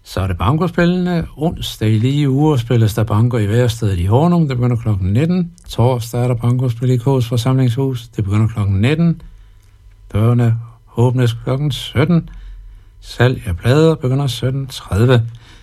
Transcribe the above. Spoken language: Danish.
Så er det bankospillene. Onsdag i lige uger spilles der banko i Værested i Hornum. Det begynder kl. 19. Torsdag er der bankospil i Kås forsamlingshus. Det begynder kl. 19. Dørene åbnes kl. 17. Salg af plader begynder 17.30.